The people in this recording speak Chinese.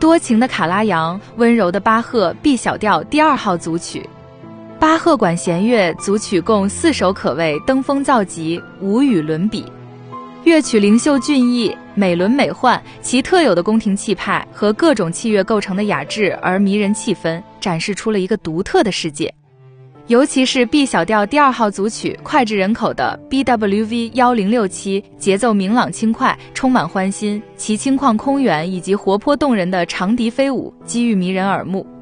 多情的卡拉扬，温柔的巴赫 B 小调第2号组曲。巴赫管弦乐组曲共4首，可谓登峰造极，无与伦比。乐曲灵秀俊逸，美轮美奂，其特有的宫廷气派和各种器乐构成的雅致而迷人气氛，展示出了一个独特的世界。尤其是 B 小调第2号组曲脍炙人口的 BWV1067，节奏明朗轻快，充满欢欣，其轻旷空远以及活泼动人的长笛飞舞，机遇迷人耳目。